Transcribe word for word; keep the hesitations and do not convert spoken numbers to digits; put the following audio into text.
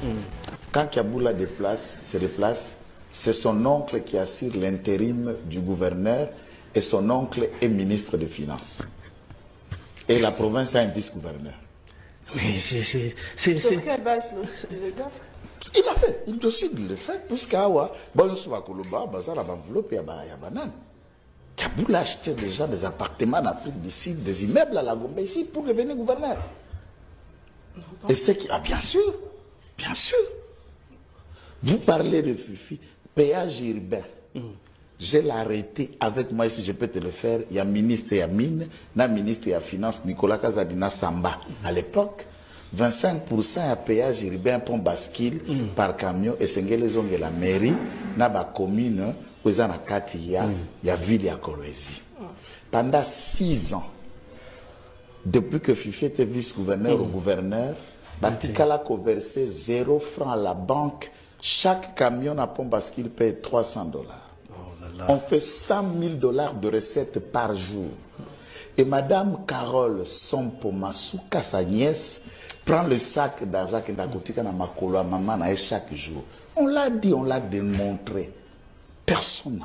Mm. Quand Kaboula déplace, se déplace, c'est son oncle qui assure l'intérim du gouverneur et son oncle est ministre des Finances. Et la province a un vice-gouverneur. Mais c'est... Sur quelle base le gars? Il a fait, il décide de le faire, puisqu'Awa, bon, on se va Koloba, Bazar, enveloppe, il y a banane. Kaboula achetait déjà des appartements en Afrique du Sud, des immeubles à la Gombe ici pour devenir gouverneur. Et c'est qui, ah, bien sûr, bien sûr. Vous parlez de Fifi, péage urbain. Mm. Je l'ai arrêté avec moi, si je peux te le faire. Il y a ministre et mine, na ministre et finance, Nicolas Kazadina Samba. À l'époque, vingt-cinq pour cent à péage urbain pont bascule mm. par camion et c'est les la mairie, na ba commune, où il y a il y a ville à Kolwezi. Pendant six ans, depuis que Fifi était vice-gouverneur mm. au gouverneur, Batikala a versé zéro franc à la banque. Chaque camion à pont bascule paye trois cents dollars. On fait cent mille dollars de recettes par jour. Et Madame Carole Sompo Masuka, sa nièce, prend le sac d'argent qu'elle a coûté à Makolo à maman chaque jour. On l'a dit, on l'a démontré. Personne